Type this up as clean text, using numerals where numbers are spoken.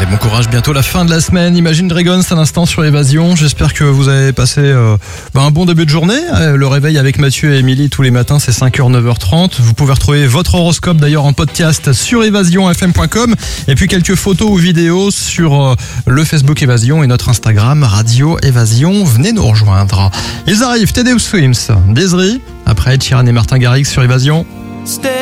bon courage, bientôt la fin de la semaine. Imagine Dragons à l'instant sur Évasion. J'espère que vous avez passé un bon début de journée. Le réveil avec Mathieu et Émilie tous les matins, c'est 5h, 9h30. Vous pouvez retrouver votre horoscope d'ailleurs en podcast sur évasionfm.com. Et puis quelques photos ou vidéos sur le Facebook Évasion et notre Instagram Radio Évasion. Venez nous rejoindre. Ils arrivent, Teddy Swims, Desiree, après Ed Sheeran et Martin Garrix sur Évasion.